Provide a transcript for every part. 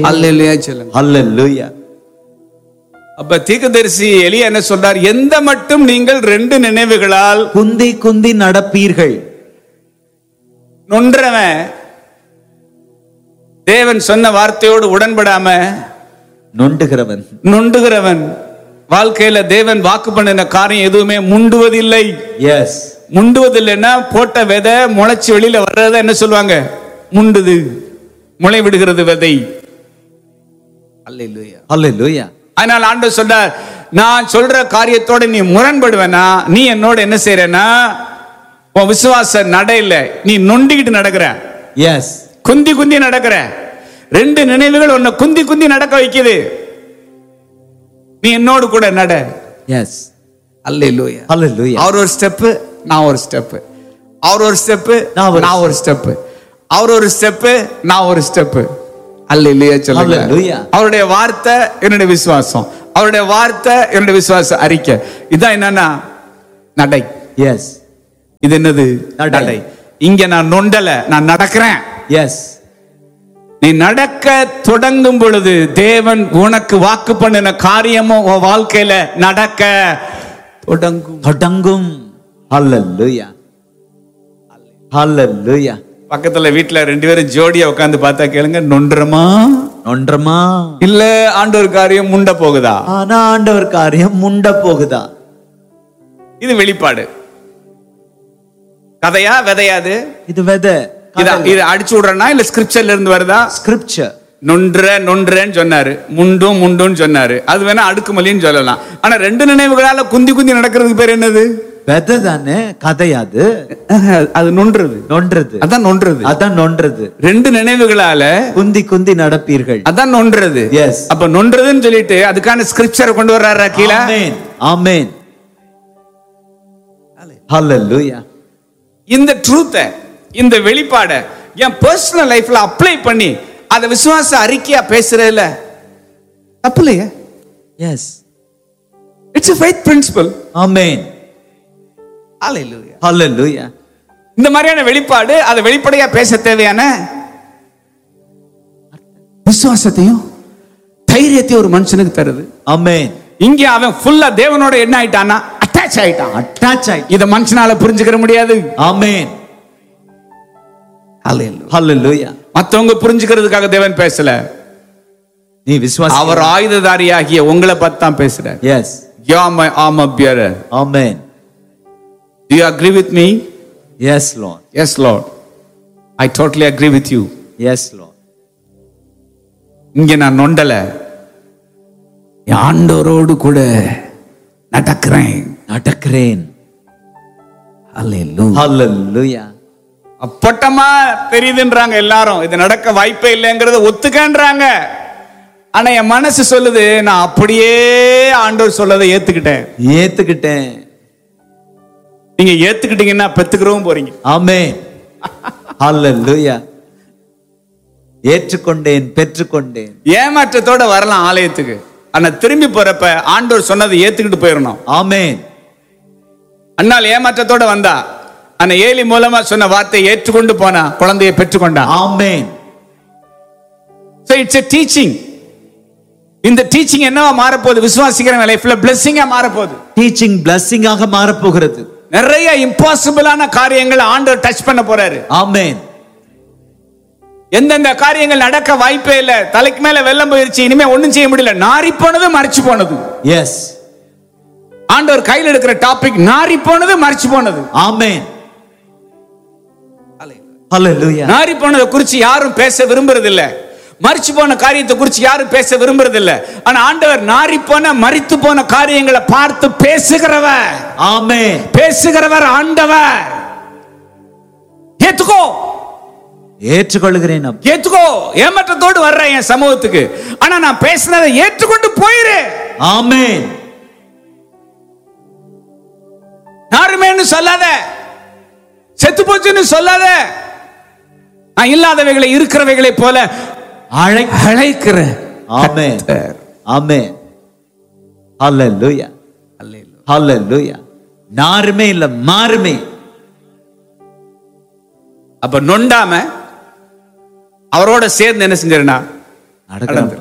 அல்லேலூயா சொல்லுங்க. ஹல்லேலூயா. அப்ப தீர்க்கதரிசி எலியா என்ன சொல்றார்? எந்த மட்டும் நீங்கள் 2 நினைவுகளால் குந்தி குந்தி நடப்பீர்கள். நொன்றவன் தேவன் சொன்ன வார்த்தையோடு உடன்படாம நொண்டுகிறவன் வாழ்க்கையில தேவன் வாக்கு பண்ணின காரியம் எதுவுமே முண்டுவதில்லை. எஸ், முண்டுவதில்லைன்னா போட்ட விதை முளைச்சு வெளியில வர்றத என்ன சொல்லுவாங்க? முண்டுது, முளை விடுகிறது விதை. அல்லேலூயா, ஹல்லேலூயா. அதனால ஆண்டவர் சொல்றார், நான் சொல்ற காரியத்தோட நீ முரண்படுவேனா, நீ என்னோட என்ன செய்யறனா, உன் விசுவாச நடையில நீ நொண்டிக்கிட்டு நடக்கிற. எஸ், குந்தி குந்தி நடக்கிற. 2 நினைவுகள் உன்னை குந்தி குந்தி நடக்க வைக்குது. நீ என்னோடு கூட நட. எஸ், அல்லேலூயா, ஹல்லேலூயா. அவர் ஒரு ஸ்டெப், நான் ஒரு ஸ்டெப். அவர் ஒரு ஸ்டெப், நான் ஒரு ஸ்டெப். அவர் ஒரு ஸ்டெப், நான் ஒரு ஸ்டெப். அல்லேலூயா சொல்லுங்க. ஹல்லேலூயா. அவருடைய வார்த்தை என்னுடைய விசுவாசம், அவருடைய வார்த்தை என்னுடைய விசுவாச அறிக்கை. இதான் என்னன்னா நடை. எஸ், இது என்னது? நடை. இங்க நான் நொண்டல, நான் நடக்கிறேன். எஸ், நீ நடக்க தொடங்கும் பொழுது தேவன் உனக்கு வாக்கு பண்ணின காரியமும் உன் வாழ்க்கையில நடக்க தொடங்கும். ஹல்லேலூயா, ஹல்லேலூயா. பக்கத்துல வீட்டுல 2 பேரும் ஜோடியா உட்கார்ந்து பார்த்தா கேளுங்க, நொன்றமா இல்ல ஆண்டவர் காரியம் முண்ட போகுதா? ஆனா ஆண்டவர் காரியம் முண்ட போகுதா? இது வெளிப்பாடு. கதையா விதையாது? இது விதை. இது அடிச்சு விடுறனா இல்ல ஸ்கிரிப்சர்ல இருந்து வருதா? ஸ்கிரிப்சர். நொன்றேன்னு சொன்னாரு, முண்டுன்னு சொன்னாரு. அது வேணா அடுக்குமொழின்னு சொல்லலாம். ஆனா 2 நினைவுகளால குந்தி குந்தி நடக்கிறதுக்கு பேர் என்னது? விதை தானே, கதையாது. அது நொன்றது. அதான் நொன்றது. 2 நினைவுகளால குந்தி குந்தி நடப்பீர்கள். அதான் நொன்றது. எஸ். அப்ப நொன்றதுன்னு சொல்லிட்டு அதுக்கான ஸ்கிரிப்சரை கொண்டு வர்றாரா கீழ? ஆமென், ஆமென், ஹல்லேலூயா. இந்த ட்ரூத்தை, இந்த வெளிப்பாட என் பர்சனல் லைஃப்ல அப்ளை பண்ணி அத விசுவாச அறிக்கையா பேசுறேல, தப்பு இல்லையா? S, it's a faith principle. ஆமென், ஹல்லேலூயா, ஹல்லேலூயா. இந்த மாதிரியான வெளிப்பாடு அதை வெளிப்படையா பேச தேவையான விசுவாசத்தையும் தைரியத்தையும் ஒரு மனுஷனுக்கு தருது. ஆமென். இங்க அவன் ஃபுல்லா தேவனோட என்ன ஆயிட்டானா? அட்டாச் ஆயிட்டான். இத மனுஷனால புரிஞ்சுக்கிற முடியாது. ஆமென், ஹல்லேலூயா. மத்தவங்க புரிஞ்சுக்கிறதுக்காக தேவன் பேசல, நீ விசுவாசி. அவர் ஆயுததாரியாகிய உங்களை பார்த்து தான் பேசுறார். S, you are my armor bearer. Amen. Do you agree with me? Yes, Lord. Yes, Lord. I totally agree with you. Yes, Lord. இங்க நான் நொண்டல, ஆண்டவரோடு கூட நடக்கிறேன். Hallelujah. Hallelujah. அப்பட்டமா தெரியுதுன்றாங்க எல்லாரும். இது நடக்க வாய்ப்பே இல்லைங்கிறத ஒத்துக்கன்றாங்க. ஆனா என் மனசு சொல்லுது, நான் அப்படியே ஆண்டவர் சொல்லதை ஏத்துக்கிட்டேன். நீங்க ஏத்துக்கிட்டீங்கன்னா பெத்துக்கிறவும் போறீங்க. ஆமென். ஹல்லேலூயா. ஏற்றுக்கொண்டேன், பெற்றுக்கொண்டேன். ஏமாற்றத்தோட வரலாம் ஆலயத்துக்கு, ஆனா திரும்பி போறப்ப ஆண்டவர் சொன்னதை ஏத்துக்கிட்டு போயிடணும். ஆமென். அண்ணால் ஏமாற்றத்தோட வந்தா, ஆனா ஏலி மூலமா சொன்ன வார்த்தையை ஏற்றுக்கொண்டு போனா குழந்தையை பெற்றுக்கொண்டா. ஆமென். So it's a teaching. இந்த டீச்சிங் என்னவா மாறப்போகுது? விசுவாசிக்கிற லைஃப்ல பிளெஸிங்கா மாறப்போகுது. டீச்சிங் பிளெஸிங்காக மாறப்போகிறது. நிறைய இம்பாசிபிளான காரியங்களை ஆண்டவர் டச் பண்ண போறாரு. ஆமென். எந்தெந்த காரியங்கள் நடக்க வாய்ப்பே இல்ல, தலைக்கு மேல வெள்ளம் போயிருச்சு, இனிமே ஒண்ணும் செய்ய முடியல, நாரி போனது மறிச்சு போனது. எஸ். ஆண்டவர் கையில் எடுக்கிற டாபிக் நாரி போனது மறிச்சு போனது. ஆமென். ஹல்லேலூயா. நாரி போனதை குறித்து யாரும் பேச விரும்புறது இல்ல, மறிச்சு போன காரியத்தை குறித்து யாரும் பேச விரும்புறது இல்ல. ஆனா ஆண்டவர் நாரி போன மரித்து போன காரியங்களை பார்த்து பேசுகிறவர். ஆமென். பேசுகிறவர் ஆண்டவர். ஏத்துக்கோ, ஏற்றுக்கொள்கிறேன். ஏத்துக்கோ. ஏமாற்றத்தோடு வர்ற என் சமூகத்துக்கு, ஆனா நான் பேசினதை ஏற்றுக்கொண்டு போயிரு. ஆமென். நாருமேன்னு சொல்லாத, செத்து போச்சுன்னு சொல்லாத, நான் இல்லாதவைகளை இருக்கிறவைகளை போல அழைக்கிற. ஆமென். ஆமென். ஹல்லேலூயா. ஹல்லேலூயா. நாருமே இல்ல, மாறுமே. அப்ப நொண்டாம அவரோட சேர்ந்து என்ன செஞ்சிருந்தா, நடக்கிறான்.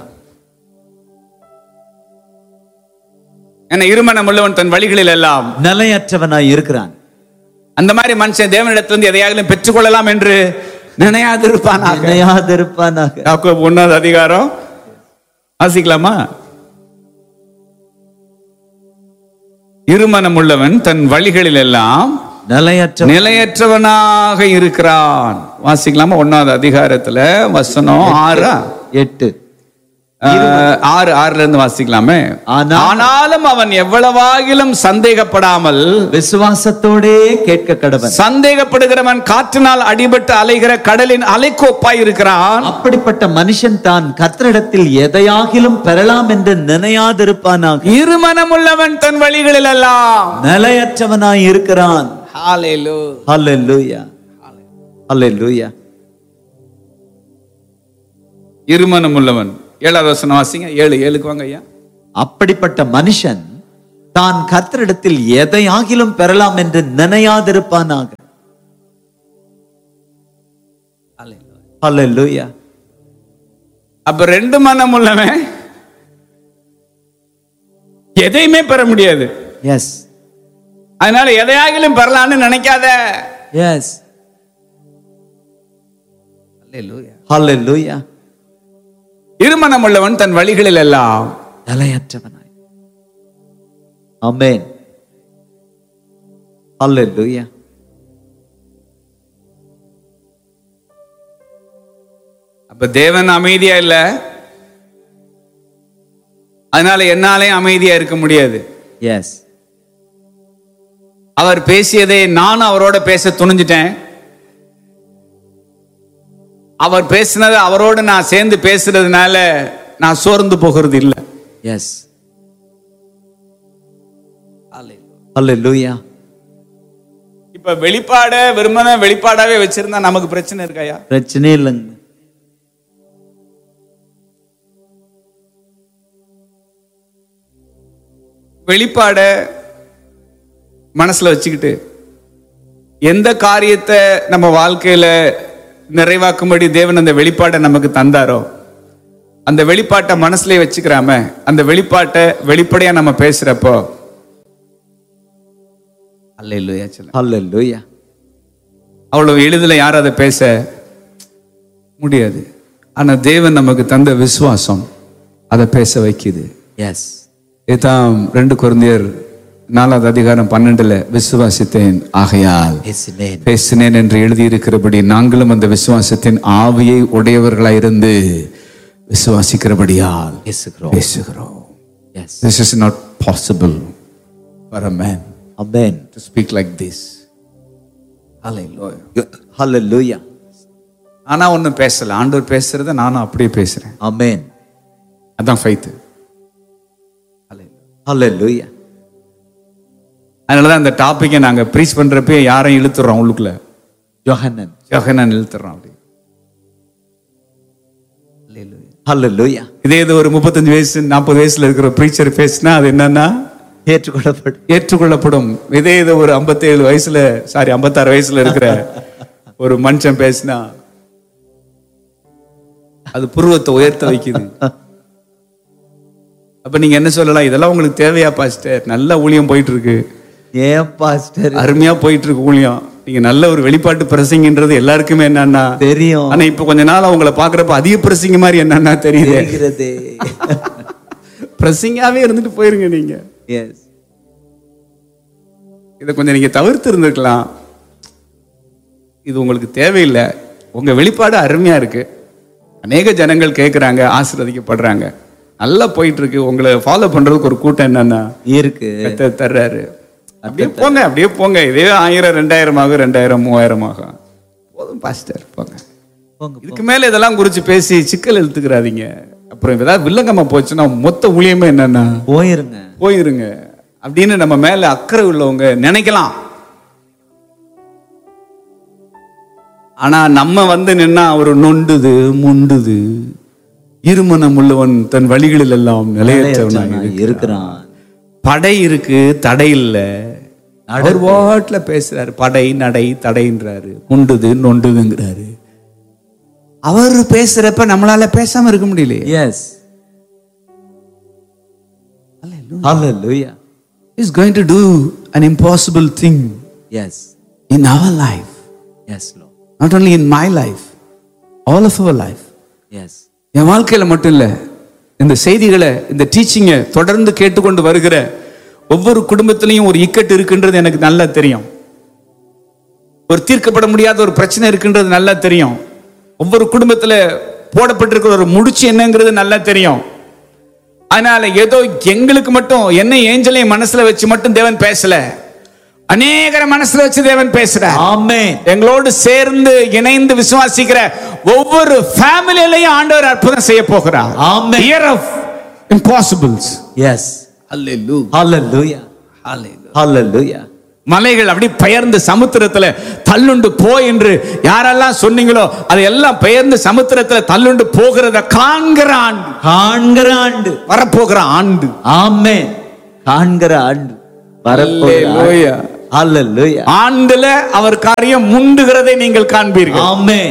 ஏன்னா இருமனம் உள்ளவன் தன் வழிகளில் எல்லாம் நிலையற்றவனாய் இருக்கிறான். அந்த மாதிரி மனுஷன் தேவனிடத்திலிருந்து எதையாவது பெற்றுக்கொள்ளலாம் என்று நினையாதிருப்பானாக. யாக்கோபு 1வது அதிகாரம் வாசிக்கலாமா? இருமனம் உள்ளவன் தன் வழிகளில் எல்லாம் நிலையற்றவனாக இருக்கிறான். வாசிக்கலாமா? 1வது அதிகாரத்துல வசனம் 6 8 6 இருந்து வாசிக்கலாமே. ஆனாலும் அவன் எவ்வளவாகிலும் சந்தேகப்படாமல் விசுவாசத்தோடே கேட்க கடவன். சந்தேகப்படுகிறவன் காற்றினால் அடிபட்டு அலைகிற கடலின் அலைக்கோப்பாய் இருக்கிறான். அப்படிப்பட்ட மனுஷன் தான் கர்த்தரிடத்தில் எதையாகிலும் பெறலாம் என்று நினையாதிருப்பானாக. இருமனமுள்ளவன் தன் வழிகளில் எல்லாம் நிலையற்றவனாய் இருக்கிறான். ஹல்லேலூயா, ஹல்லேலூயா, ஹல்லேலூயா. இருமனமுள்ளவன் 7வது வசனம் வாசிங்க. 7:7 வாங்க ஐயா. அப்படிப்பட்ட மனுஷன் தான் கர்த்தரிடத்தில் எதையாகிலும் பெறலாம் என்று நினையாதிருப்பானாக. ஹல்லேலூயா. அப்ப 2 மனம் உள்ளவன் எதையுமே பெற முடியாது. எஸ். அதனால எதையாகிலும் பெறலாம்னு நினைக்காத. எஸ். ஹல்லேலூயா, ஹல்லேலூயா. இருமனம் உள்ளவன் தன் வழிகளில் எல்லாம் நிலையற்றவனாய். ஆமென். ஹல்லேலூயா. அப்ப தேவன் அமைதியா இல்ல, அதனால என்னாலே அமைதியா இருக்க முடியாது. எஸ். அவர் பேசியதை நானும் அவரோட பேச துணிஞ்சிட்டேன். அவர் பேசினதை அவரோடு நான் சேர்ந்து பேசுறதுனால நான் சோர்ந்து போகிறது இல்லை. எஸ். ஹல்லேலூயா. இப்ப வெளிப்பாட வெறுமனே வெளிப்பாடாவே வச்சிருந்தா நமக்கு பிரச்சனை இருக்காயா? பிரச்சனை இல்லைங்க. வெளிப்பாட மனசுல வச்சுக்கிட்டு எந்த காரியத்தை நம்ம வாழ்க்கையில நிறைவாக்கும்படி தேவன் அந்த வெளிப்பாட்டை நமக்கு தந்தாரோ அந்த வெளிப்பாட்டை மனசுலயே வச்சுக்கிறாம அந்த வெளிப்பாட்டை வெளிப்படையா நம்ம பேசுறப்போ அல்லேலூயா சொல்லுங்க. ஹல்லேலூயா. அவ்வளவு எளிதில் யாரும் அதை பேச முடியாது. ஆனா தேவன் நமக்கு தந்த விசுவாசம் அதை பேச வைக்குது. எஸ். இதுதான் 2 கொரிந்தியர் 4வது அதிகாரம் 12 விசுவாசித்தேன் ஆகையால் பேசினேன் என்று எழுதியிருக்கிறபடி நாங்களும் அந்த விசுவாசத்தின் ஆவியை உடையவர்களாயிருந்து விசுவாசிக்கிறபடியால் பேசுகிறோம். This is not possible for a man to speak like this. Hallelujah. Hallelujah. ஆனா ஒன்னும் பேசல, ஆண்டவர் பேசுறத நானும் அப்படியே பேசுறேன். ஆமென். அதான் ஃபெய்த். Hallelujah. அதனாலதான் அந்த டாபிக்கை நாங்க ப்ரீச் பண்றப்ப யாரையும் இழுத்துறோம் உள்ளுக்குள்ள. யோஹன்னான் இழுத்துறோம் அப்படி. Hallelujah. இதே இது ஒரு 35 வயசு 40 வயசுல இருக்கிற ப்ரீச்சர் பேசினா அது என்னன்னா ஏற்றுக்கொள்ளப்படும். இதே இது ஒரு 57 வயசுல 56 வயசுல இருக்கிற ஒரு மனுஷன் பேசினா அது புருவத்தை உயர்த்த வைக்குது. அப்ப நீங்க என்ன சொல்லலாம்? இதெல்லாம் உங்களுக்கு தேவையா பாஸ்டர்? நல்ல ஊழியம் போயிட்டு இருக்கு. ஏன் பாஸ்டர்? அருமையா போயிட்டு இருக்கு ஊழியம். நீங்க நல்ல ஒரு வெளிப்பாட்டு பிரசங்கன்றது எல்லாருக்குமே என்னன்னா தெரியும். ஆனா இப்ப கொஞ்ச நாள் அவங்கள பாக்குறப்ப அதிக பிரசங்க மாதிரி என்னன்னா தெரியுது. பிரசங்காவே இருந்துட்டு போயிருங்க நீங்க. எஸ். இதை கொஞ்சம் நீங்க தவிர்த்து இருந்திருக்கலாம். இது உங்களுக்கு தேவையில்லை. உங்க வெளிப்பாடு அருமையா இருக்கு. அநேக ஜனங்கள் கேட்கிறாங்க, ஆசீர்வதிக்கப்படுறாங்க, நல்லா போயிட்டு இருக்கு. உங்களை ஃபாலோ பண்றதுக்கு ஒரு கூட்டம் என்னன்னா இருக்கு, தர்றாரு. அப்படியே போங்க, அப்படியே போங்க. இதே 1000 2000 ஆகும், 2000 3000 ஆகும். போதும் பாஸ்டர், போங்க. இதுக்கு மேல இதெல்லாம் குறிச்சு பேசி சிக்கல் எழுத்துக்கிறாதீங்க. அப்புறம் ஏதாவது வில்லங்கமா போச்சுன்னா மொத்த ஊழியமே என்னன்னா போயிருங்க அப்படின்னு நம்ம மேல அக்கறை உள்ளவங்க நினைக்கலாம். ஆனா நம்ம வந்து நின்னா ஒரு நொண்டுது முண்டுது. இருமனம் உள்ளவன் தன் வழிகளில் எல்லாம் நிலையற்றவனாக இருக்கிறான். படை இருக்கு, தடை இல்ல. அவர் வாட்ல பேசுறாரு. படை நடை தடைன்றாரு, முண்டுது நொண்டுதுங்கிறாரு. அவர் பேசுறப்ப நம்மளால பேசாம இருக்க முடியலையே. Yes. Hallelujah. He's going to do an impossible thing Yes. in our life. Yes, Lord. Not only in my life, all of our life. Yes. என் வாழ்க்கையில மட்டும் இல்ல, இந்த செய்திகளை, இந்த டீச்சிங்கை தொடர்ந்து கேட்டுக்கொண்டு வருகிற ஒவ்வொரு குடும்பத்திலையும் ஒரு இக்கட்டு இருக்குன்றது எனக்கு நல்லா தெரியும். ஒரு தீர்க்கப்பட முடியாத ஒரு பிரச்சனை இருக்குன்றது நல்லா தெரியும். ஒவ்வொரு குடும்பத்துல போடப்பட்டிருக்கிற ஒரு முடிச்சு என்னங்கிறது நல்லா தெரியும். அதனால ஏதோ எங்களுக்கு மட்டும் என்ன ஏஞ்சலையும் மனசுல வச்சு மட்டும் தேவன் பேசல, அநேகர மனசுல வச்சு தேவன் பேசுறார். Amen. எங்களோடு சேர்ந்து இணைந்து விசுவாசிக்கிற ஒவ்வொரு ஃபேமிலியிலையும் ஆண்டவர் அற்புதம் செய்ய போகிறார். Amen. Year of impossibles. Yes. Hallelujah. Hallelujah. Hallelujah. Hallelujah. மலைகள் அப்படி பெயர்ந்து சமுத்திரத்துல தள்ளுண்டு போ என்று யாரெல்லாம் சொன்னீங்களோ அது எல்லாம் பெயர்ந்து சமுத்திரத்துல தள்ளுண்டு போகிறத காண்கிற ஆண்டு, வரப்போகிற ஆண்டு. ஆமென். காண்கிற ஆண்டு, வரப்போகிற. ஹalleluya. ஆண்டுல அவர் காரியம் முண்டுகிறதை நீங்கள் காண்பீர்கள். ஆமென்.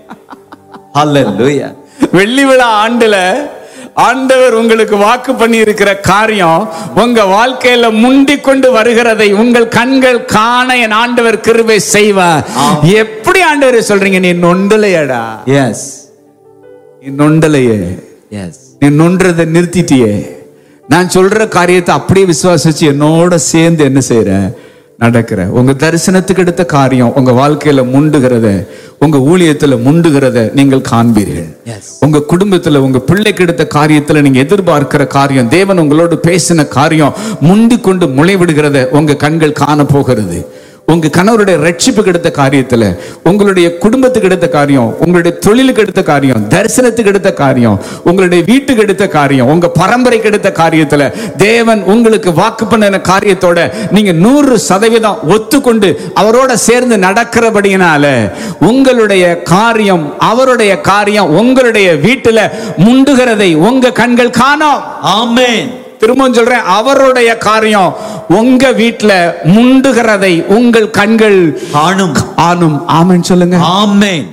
ஹalleluya. வெள்ளி விழா ஆண்டுல ஆண்டவர் உங்களுக்கு வாக்கு பண்ணி இருக்கிற காரியம் உங்க வாழ்க்கையில முண்டிக் கொண்டு வருகிறதை உங்கள் கண்கள் காண என் ஆண்டவர் கிருபை செய்வார். எப்படி ஆண்டவர் சொல்றீங்க, நீ நொண்டலையடா? எஸ். நீ நொண்டலையே. எஸ். நீ நொன்றதை நிறுத்திட்டியே. நான் சொல்ற காரியத்தை அப்படியே விசுவாசிச்சு என்னோட சேர்ந்து என்ன செய்யற, நடக்கிற. உங்க தரிசனத்துக்கு எடுத்த காரியம் உங்க வாழ்க்கையில முண்டுகிறத, உங்க ஊழியத்துல முண்டுகிறத நீங்கள் காண்பீர்கள். உங்க குடும்பத்துல உங்க பிள்ளைக்கு எடுத்த காரியத்துல நீங்க எதிர்பார்க்கிற காரியம், தேவன் உங்களோடு பேசின காரியம் முண்டிக் கொண்டு முளைவிடுகிறத உங்க கண்கள் காண போகிறது. உங்க கணவருடைய ரட்சிப்புக்கு எடுத்த காரியத்துல, உங்களுடைய குடும்பத்துக்கு எடுத்த காரியம், உங்களுடைய தொழிலுக்கு எடுத்த காரியம், தரிசனத்துக்கு எடுத்த காரியம், உங்களுடைய வீட்டுக்கு எடுத்த காரியம், உங்க பரம்பரைக்கு எடுத்த காரியத்துல தேவன் உங்களுக்கு வாக்கு பண்ணின காரியத்தோட நீங்க 100% ஒத்துக்கொண்டு அவரோட சேர்ந்து நடக்கிறபடியினால உங்களுடைய காரியம், அவருடைய காரியம் உங்களுடைய வீட்டுல முண்டுகிறதை உங்க கண்கள் காணோம். ஆமென். திரும்பவும் சொல்றேன், அவருடைய காரியம் உங்க வீட்டுல முண்டுகிறதை உங்கள் கண்கள் காணும். ஆமென் சொல்லுங்க. ஆமென்.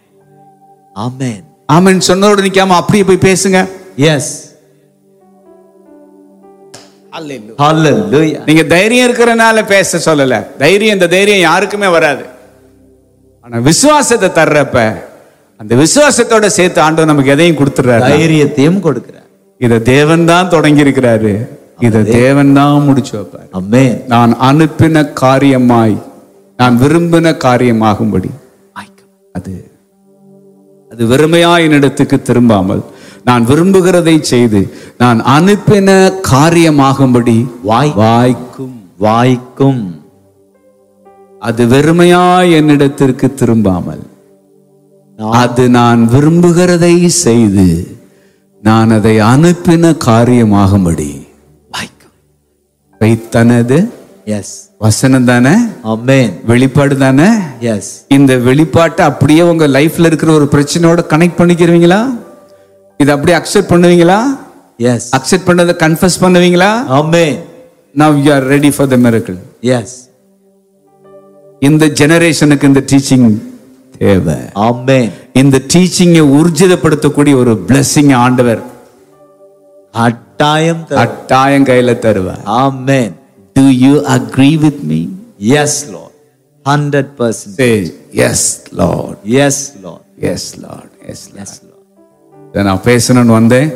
ஆமென். ஆமென் சொன்னதோடு நிக்காம அப்படியே போய் பேசுங்க. எஸ். ஹalleluya. நீங்க தைரியம் இருக்கிறனால பேச சொல்லல. இந்த தைரியம் யாருக்குமே வராது. ஆனா விசுவாசத்தை தர்றப்ப அந்த விசுவாசத்தோட சேர்த்து ஆண்டவர் நமக்கு எதையும் கொடுத்துறாரு, தைரியத்தையும் கொடுக்கிறார். இத தேவன் தான் தொடங்கி இருக்கிறாரு, இத தேவன் தான் முடிச்சு வைப்பார். ஆமென். நான் அனுப்பின காரியமாய், நான் விரும்பின காரியமாகும்படி அது வெறுமையாய் என்னிடத்துக்கு திரும்பாமல் நான் விரும்புகிறதை செய்து நான் அனுப்பின காரியமாகும்படி வாய்க்கும். அது வெறுமையாய் என்னிடத்திற்கு திரும்பாமல் அது நான் விரும்புகிறதை செய்து நான் அதை அனுப்பின காரியமாகும்படி வைத்தனது. எஸ். வசனம் தானே? ஆமென். வெளிப்பாடு தானே? எஸ். இந்த வெளிப்பாட்டை அப்படியே உங்க லைஃப்ல இருக்கிற ஒரு பிரச்சனையோட கனெக்ட் பண்ணிக்கிறீங்களா? இதை அப்படியே அக்செப்ட் பண்ணுவீங்களா? எஸ். அக்செப்ட் பண்ணதை கன்ஃபஸ் பண்ணுவீங்களா? ஆமென். Now you are ready for the miracle. S. இந்த ஜெனரேஷனுக்கு இந்த டீச்சிங் தேவை. ஆமென். இந்த டீச்சிங்கை ஊர்ஜிதப்படுத்தக்கூடிய ஒரு blessing ஆண்டவர் கட்டாயம் கையில தருவார். ஆமென். Do you agree with me? Yes, Lord. 100%. Say yes, Lord. Yes, Lord. Yes, Lord. Yes, Lord. Yes, Lord. நான் பேசணும்னு வந்தேன்.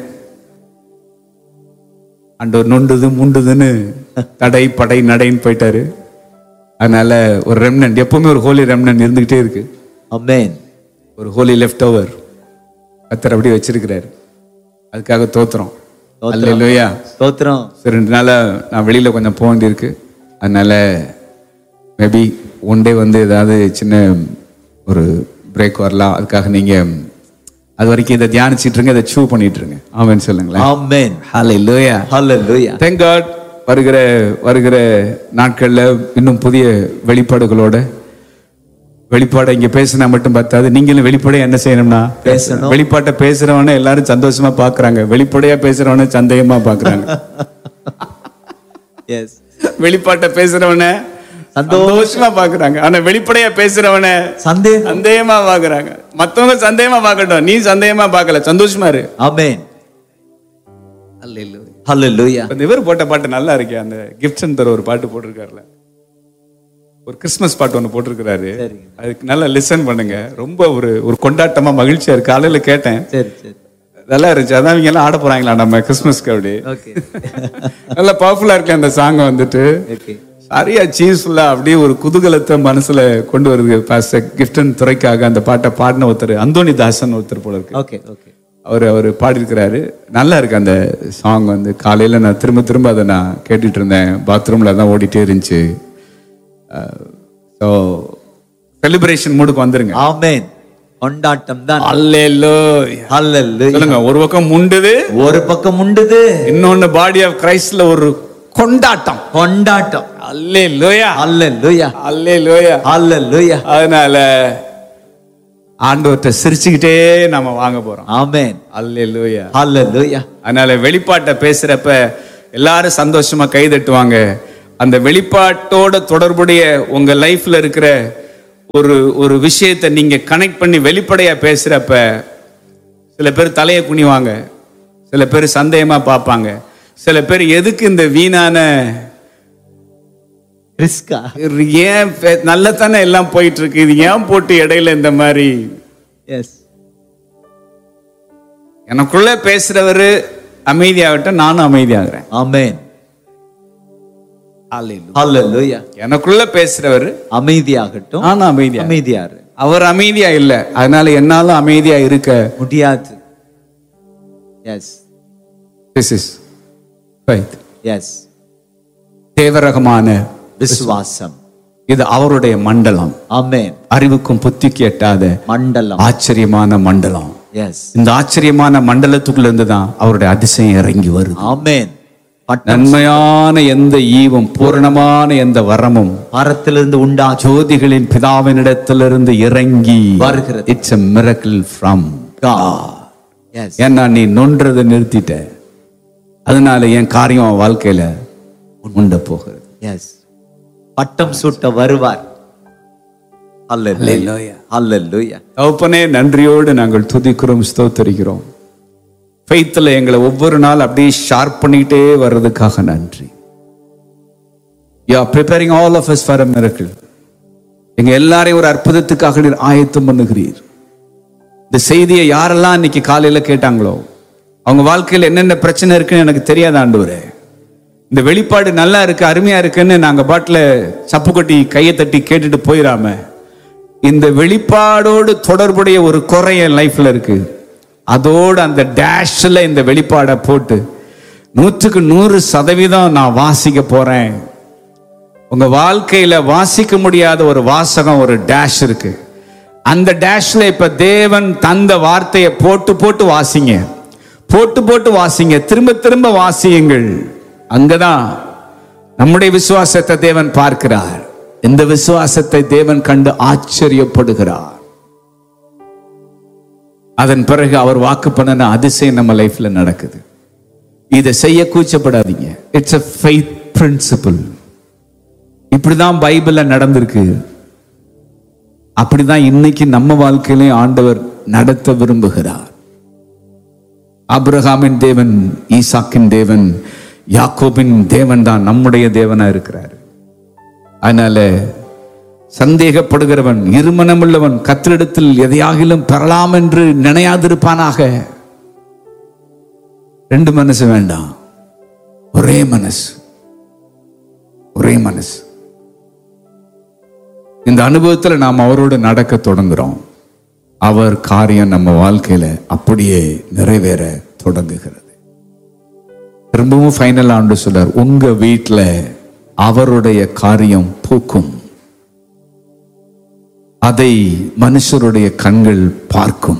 ஆண்டவர் நொண்டுது முண்டுதுன்னு தடை படை நடைன்னு போயிட்டாரு. அதனால ஒரு ரெம்னன்ட், எப்பவுமே ஒரு ஹோலி ரெம்னன்ட் இருந்துகிட்டே இருக்கு. ஆமென். ஒரு ஹோலி லெஃப்ட் ஓவர் கர்த்தர் அப்படி வச்சிருக்கிறாரு. அதுக்காக தோத்துறோம். அல்லேலூயா. ஸ்தோத்திரம். சரி, 2 நாளா நான் வெளியில கொஞ்சம் போக வேண்டியிருக்கு. அதனால மேபி ஒன் டே வந்து ஏதாவது சின்ன ஒரு பிரேக் வரலாம். அதுக்காக நீங்க அது வரைக்கும் இதை தியானிச்சிட்டு இருங்க, இதை சூ பண்ணிட்டு இருங்க. ஆமென் சொல்லுங்களேன். ஆமென். ஹல்லேலூயா. ஹல்லேலூயா. Thank God. வருகிற நாட்கள்ல இன்னும் புதிய வெளிப்பாடுகளோட, வெளிப்பாடை இங்க பேசினா மட்டும் பத்தாது, நீங்களும் வெளிப்படையா என்ன செய்யணும்னா பேசணும். வெளிப்பாட்டை பேசுறவன எல்லாரும் சந்தோஷமா பாக்குறாங்க, வெளிப்படையா பேசுறவன சந்தேகமா பாக்குறாங்க. எஸ். வெளிப்பாட்டை பேசுறவன சந்தோஷமா பாக்குறாங்க. ஆனா வெளிப்படையா பேசுறவன சந்தேகமா பாக்குறாங்க. மத்தவங்க சந்தேகமா பார்க்கட்டும், நீ சந்தேகமா பார்க்கல, சந்தோஷமா இரு. ஆமென். அல்லேலூயா. ஹல்லேலூயா. இவர் போட்ட பாட்டு நல்லா இருக்கே, அந்த கிஃப்ட் சென்டர் ஒரு பாட்டு போட்டிருக்காருல, ஒரு கிறிஸ்மஸ் பாட்டு ஒன்று போட்டிருக்கிறாரு. அதுக்கு நல்லா லிசன் பண்ணுங்க. ரொம்ப ஒரு கொண்டாட்டமா மகிழ்ச்சியா இருக்கு. காலையில கேட்டேன், நல்லா இருந்துச்சு. அதான் இவங்க எல்லாம் ஆட போறாங்களா நம்ம கிறிஸ்மஸ்க்கு, அப்படி நல்லா பவர்ஃபுல்லா இருக்கு அந்த சாங் வந்துட்டு. சரியா சீஸ்ஃபுல்லா அப்படியே ஒரு குதூகலத்தை மனசுல கொண்டு வருது. பாஸ்டர் கிஃப்டன் துறைக்காக அந்த பாட்டை பாடின ஒருத்தர் அந்தோனி தாசன் ஒருத்தர் போல இருக்கு. அவர் பாடியிருக்கிறாரு. நல்லா இருக்கு அந்த சாங். வந்து காலையில நான் திரும்ப அதை நான் கேட்டுட்டு இருந்தேன். பாத்ரூம்ல தான் ஓடிட்டே இருந்துச்சு. செலிப்ரேஷன் மூடுக்கு வந்துருங்க. ஆமென். கொண்டாட்டம் தான். அல்லேலூயா. அல்லேலூயா. சொல்லுங்க, ஒரு பக்கம் முண்டுது, ஒரு பக்கம் முண்டுது, இன்னொன்னு பாடி ஆஃப் கிரைஸ்ட்ல ஒரு கொண்டாட்டம். கொண்டாட்டம். அல்லேலூயா. அல்லேலூயா. அல்லேலூயா. அல்லேலூயா. அதனால ஆண்டவர்ட்ட சிரிச்சுக்கிட்டே நாம வாங்க போறோம். ஆமென். அல்லேலூயா. அல்லேலூயா. அதனால வெளிப்பாட்டை பேசுறப்ப எல்லாரும் சந்தோஷமா கை தட்டுவாங்க. அந்த வெளிப்பாட்டோட தொடர்புடைய உங்க லைஃப்ல இருக்கிற ஒரு விஷயத்தை நீங்க கனெக்ட் பண்ணி வெளிப்படையா பேசுறப்ப சில பேர் தலையை குனிவாங்க, சில பேர் சந்தேகமா பார்ப்பாங்க, சில பேர் எதுக்கு இந்த வீணான ரிஸ்கா, ஏன் நல்லதானே எல்லாம் போயிட்டு இருக்கு, இது ஏன் போட்டு இடையில இந்த மாதிரி. எனக்குள்ள பேசுறவரு அமைதியாகட்டும், நானும் அமைதியாகிறேன். ஆமென். அல்லேலூயா. எனக்குள்ள பேசுறவர் அமைதியாகட்டும், நானும் அமைதியாரு. அவர் அமைதியா இல்ல, அதனால என்னாலும் அமைதியா இருக்க முடியாது. This is faith. தேவரகமான விசுவாசம். இது அவருடைய மண்டலம். ஆமென். அறிவுக்கும் புத்திக்கு எட்டாத மண்டலம், ஆச்சரியமான மண்டலம். இந்த ஆச்சரியமான மண்டலத்துக்குள்ள இருந்து தான் அவருடைய அதிசயம் இறங்கி வருது. ஆமென். நன்மையான எந்த ஈவும் பூரணமான எந்த வரமும் மரத்திலிருந்து உண்டா ஜோதிகளின் பிதாவினிடத்திலிருந்து இறங்கி வருகிறது. It's a miracle from God. ஏன்னா நீ நொன்றதை நிறுத்திட்ட, அதனால என் காரியம் வாழ்க்கையில உண்ட போகிறது. பட்டம் சூட்ட வருவார். அல்லேலூயா. அல்லேலூயா. தகப்பனே, நன்றியோடு நாங்கள் துதிக்கிறோம், ஸ்தோத்திரிக்கிறோம். ஃபெய்த்ல எங்களை ஒவ்வொரு நாள் அப்படியே ஷார்ப் பண்ணிக்கிட்டே வர்றதுக்காக நன்றி. You are preparing all of us for a miracle. எங்க எல்லாரையும் ஒரு அற்புதத்துக்காக நீர் ஆயத்தம் பண்ணுகிறீர். இந்த செய்தியை யாரெல்லாம் இன்னைக்கு காலையில கேட்டாங்களோ, அவங்க வாழ்க்கையில் என்னென்ன பிரச்சனை இருக்குன்னு எனக்கு தெரியாத ஆண்டவரே, இந்த வெளிப்பாடு நல்லா இருக்கு, அருமையா இருக்குன்னு நாங்க பாட்டுல சப்பு கொட்டி கையை தட்டி கேட்டுட்டு போயிடாம, இந்த வெளிப்பாடோடு தொடர்புடைய ஒரு குறை என் லைஃப்ல இருக்கு, அதோடு அந்த டேஷ்ல இந்த வெளிப்பாடை போட்டு 100% நான் வாசிக்க போறேன். உங்க வாழ்க்கையில வாசிக்க முடியாத ஒரு வாசகம், ஒரு டேஷ் இருக்கு. அந்த டேஷ்ல இப்ப தேவன் தந்த வார்த்தையை போட்டு போட்டு வாசிங்க, போட்டு போட்டு வாசிங்க, திரும்ப திரும்ப வாசியுங்கள். அங்கதான் நம்முடைய விசுவாசத்தை தேவன் பார்க்கிறார். இந்த விசுவாசத்தை தேவன் கண்டு ஆச்சரியப்படுகிறார். அதன் பிறகு அவர் வாக்கு பண்ணன அதிசயம் நம்ம லைஃப்ல நடக்குது. இதை செய்ய கூச்சப்படாதீங்க. It's a faith principle. இப்படிதான் பைபிள்ல நடந்திருக்கு, அப்படிதான் இன்னைக்கு நம்ம வாழ்க்கையிலே ஆண்டவர் நடத்த விரும்புகிறார். ஆபிரகாமின் தேவன், ஈசாக்கின் தேவன், யாக்கோபின் தேவன் தான் நம்முடைய தேவனா இருக்கிறார். அதனால சந்தேகப்படுகிறவன், இருமனமுள்ளவன் கர்த்தரிடத்தில் எதையாகிலும் பெறலாம் என்று நினையாதிருப்பானாக. 2 மனசு வேண்டாம், ஒரே மனசு, ஒரே மனசு. இந்த அனுபவத்துல நாம் அவரோடு நடக்க தொடங்குறோம். அவர் காரியம் நம்ம வாழ்க்கையில அப்படியே நிறைவேற தொடங்குகிறது. திரும்பவும் ஃபைனல் ஆண்டு சொல்றார், உங்க வீட்டுல அவருடைய காரியம் பூக்கும், அதை மனுஷருடைய கண்கள் பார்க்கும்.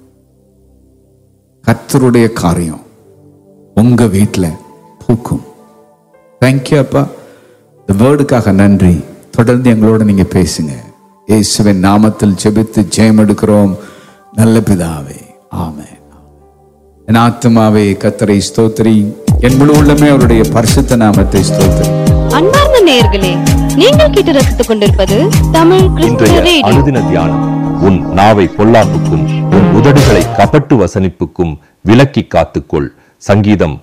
கர்த்தருடைய காரியம் உங்க வீட்டுல பூக்கும். தேங்க்யூ அப்பா, இந்த வேர்டுக்காக நன்றி. தொடர்ந்து எங்களோட நீங்க பேசுங்க. இயேசுவின் நாமத்தில் ஜெபித்து ஜெயம் எடுக்கிறோம் நல்ல பிதாவே, ஆமென். என் ஆத்துமாவே கர்த்தரை ஸ்தோத்திரி, என் முழு உள்ளமே அவருடைய பரிசுத்த நாமத்தை ஸ்தோத்திரி. அன்பார்ந்த நேயர்களே, நீங்கள் கேட்டு ரசித்துக் கொண்டிருப்பது தமிழ் கிறிஸ்துவ இன்றைய ரேடியோ. அனுதின தியானம். உன் நாவை பொல்லாப்புக்கும் உன் உதடுகளை கபட்டு வசனிப்புக்கும் விலக்கி காத்துக்கொள். சங்கீதம்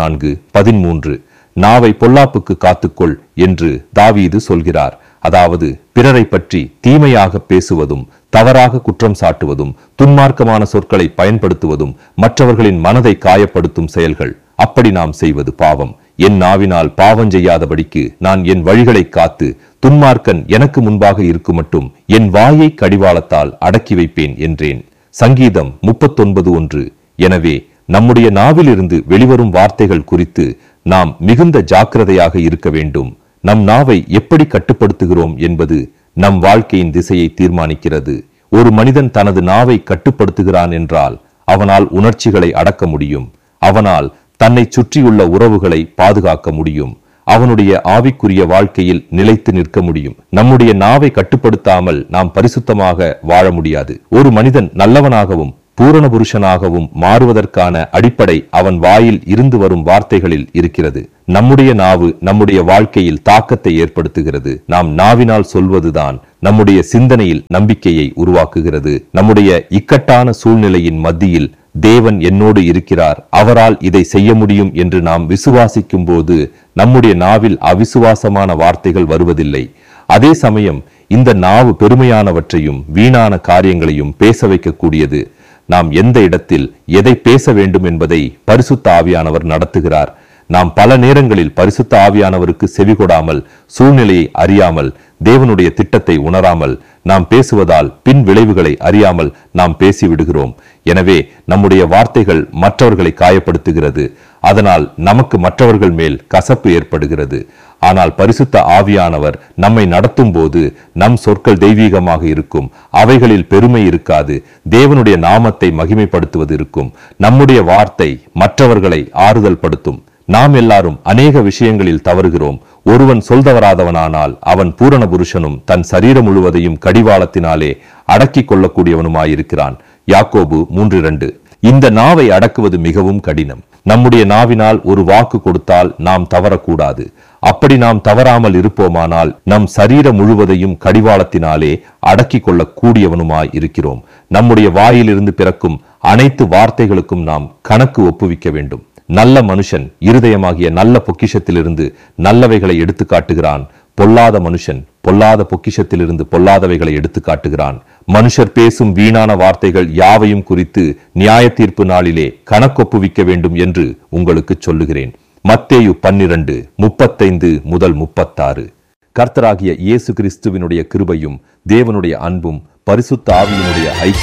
34:13. நாவை பொல்லாப்புக்கு காத்துக்கொள் என்று தாவீது சொல்கிறார். அதாவது பிறரை பற்றி தீமையாக பேசுவதும், தவறாக குற்றம் சாட்டுவதும், துன்மார்க்கமான சொற்களை பயன்படுத்துவதும் மற்றவர்களின் மனதை காயப்படுத்தும் செயல்கள். அப்படி நாம் செய்வது பாவம். என் நாவினால் பாவம் செய்யாதபடிக்கு நான் என் வழிகளை காத்து, துன்மார்க்கன் எனக்கு முன்பாக இருக்குமட்டும் என் வாயை கடிவாளத்தால் அடக்கி வைப்பேன் என்றேன். சங்கீதம் 39:1. எனவே நம்முடைய நாவிலிருந்து வெளிவரும் வார்த்தைகள் குறித்து நாம் மிகுந்த ஜாக்கிரதையாக இருக்க வேண்டும். நம் நாவை எப்படி கட்டுப்படுத்துகிறோம் என்பது நம் வாழ்க்கையின் திசையை தீர்மானிக்கிறது. ஒரு மனிதன் தனது நாவை கட்டுப்படுத்துகிறான் என்றால் அவனால் உணர்ச்சிகளை அடக்க முடியும். அவனால் தன்னை சுற்றியுள்ள உறவுகளை பாதுகாக்க முடியும். அவனுடைய ஆவிக்குரிய வாழ்க்கையில் நிலைத்து நிற்க முடியும். நம்முடைய நாவை கட்டுப்படுத்தாமல் நாம் பரிசுத்தமாக வாழ முடியாது. ஒரு மனிதன் நல்லவனாகவும் பூரண புருஷனாகவும் மாறுவதற்கான அடிப்படை அவன் வாயில் இருந்து வரும் வார்த்தைகளில் இருக்கிறது. நம்முடைய நாவு நம்முடைய வாழ்க்கையில் தாக்கத்தை ஏற்படுத்துகிறது. நாம் நாவினால் சொல்வதுதான் நம்முடைய சிந்தனையில் நம்பிக்கையை உருவாக்குகிறது. நம்முடைய இக்கட்டான சூழ்நிலையின் மத்தியில் தேவன் என்னோடு இருக்கிறார், அவரால் இதை செய்ய முடியும் என்று நாம் விசுவாசிக்கும் போது நம்முடைய நாவில் அவிசுவாசமான வார்த்தைகள் வருவதில்லை. அதே சமயம் இந்த நாவு பெருமையானவற்றையும் வீணான காரியங்களையும் பேச வைக்கக்கூடியது. நாம் எந்த இடத்தில் எதை பேச வேண்டும் என்பதை பரிசுத்த ஆவியானவர் நடத்துகிறார். நாம் பல நேரங்களில் பரிசுத்த ஆவியானவருக்கு செவிகொடாமல், சூழ்நிலையை அறியாமல், தேவனுடைய திட்டத்தை உணராமல் நாம் பேசுவதால் பின் விளைவுகளை அறியாமல் நாம் பேசிவிடுகிறோம். எனவே நம்முடைய வார்த்தைகள் மற்றவர்களை காயப்படுத்துகிறது. அதனால் நமக்கு மற்றவர்கள் மேல் கசப்பு ஏற்படுகிறது. ஆனால் பரிசுத்த ஆவியானவர் நம்மை நடத்தும் போது நம் சொற்கள் தெய்வீகமாக இருக்கும். அவைகளில் பெருமை இருக்காது. தேவனுடைய நாமத்தை மகிமைப்படுத்துவது இருக்கும். நம்முடைய வார்த்தை மற்றவர்களை ஆறுதல் படுத்தும். நாம் எல்லாரும் அநேக விஷயங்களில் தவறுகிறோம். ஒருவன் சொல்தவராதவனானால் அவன் பூரண புருஷனும் தன் சரீரம் முழுவதையும் கடிவாளத்தினாலே அடக்கிக் கொள்ளக்கூடியவனுமாயிருக்கிறான். யாக்கோபு 3:2. இந்த நாவை அடக்குவது மிகவும் கடினம். நம்முடைய நாவினால் ஒரு வாக்கு கொடுத்தால் நாம் தவறக்கூடாது. அப்படி நாம் தவறாமல் இருப்போமானால் நம் சரீரம் முழுவதையும் கடிவாளத்தினாலே அடக்கிக் கொள்ளக் கூடியவனுமாய் இருக்கிறோம். நம்முடைய வாயிலிருந்து பிறக்கும் அனைத்து வார்த்தைகளுக்கும் நாம் கணக்கு ஒப்புவிக்க வேண்டும். நல்ல மனுஷன் இருதயமாகிய நல்ல பொக்கிஷத்திலிருந்து நல்லவைகளை எடுத்து காட்டுகிறான். பொல்லாத மனுஷன் பொல்லாத பொக்கிஷத்திலிருந்து பொல்லாதவைகளை எடுத்து காட்டுகிறான். மனுஷர் பேசும் வீணான வார்த்தைகள் யாவையும் குறித்து நியாய தீர்ப்பு நாளிலே கணக்கொப்புவிக்க வேண்டும் என்று உங்களுக்கு சொல்லுகிறேன். மத்தேயு 12:35-36. கர்த்தராகிய இயேசு கிறிஸ்துவினுடைய கிருபையும் தேவனுடைய அன்பும் பரிசுத்த ஆவியினுடைய ஐக்கியம்